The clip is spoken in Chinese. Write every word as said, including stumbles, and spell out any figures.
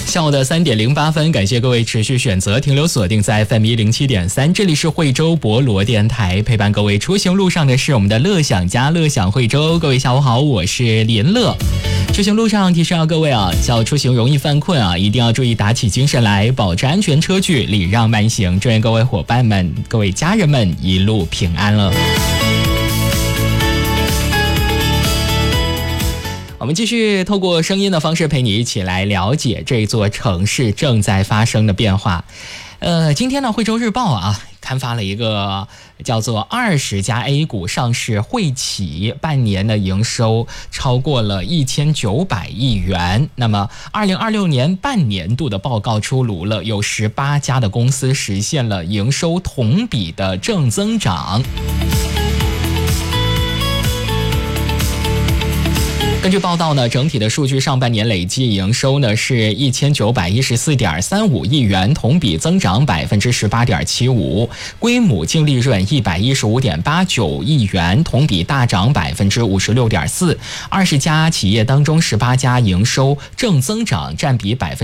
下午的三点零八分，感谢各位持续选择停留锁定在 F M 一零七点三，这里是惠州博罗电台，陪伴各位出行路上的是我们的乐享家乐享惠州。各位下午好，我是林乐。出行路上提示到各位啊，下午出行容易犯困啊，一定要注意打起精神来，保持安全车距，礼让慢行。祝愿各位伙伴们、各位家人们一路平安了。我们继续透过声音的方式陪你一起来了解这座城市正在发生的变化。呃，今天呢，惠州日报啊刊发了一个叫做二十家 A 股上市惠企半年的营收超过了一千九百亿元。那么二零二六年半年度的报告出炉了，有十八家的公司实现了营收同比的正增长。根据报道呢，整体的数据上半年累计营收呢是一千九百一十四点三五亿元，同比增长百分之十八点七五，归母净利润一百一十五点八九亿元，同比大涨百分之五十六点四。二十家企业当中，十八家营收正增长，占比百分。